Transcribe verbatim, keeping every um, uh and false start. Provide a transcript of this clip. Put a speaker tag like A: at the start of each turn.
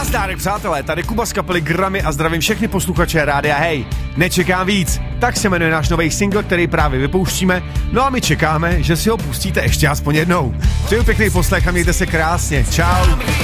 A: Nazdárek, přátelé, tady Kuba z kapely Grammy a zdravím všechny posluchače Rádia Hej. Nečekám víc, tak se jmenuje náš nový single, který právě vypouštíme, no a my čekáme, že si ho pustíte ještě aspoň jednou. Přeju pěkný poslech a mějte se krásně. Čau.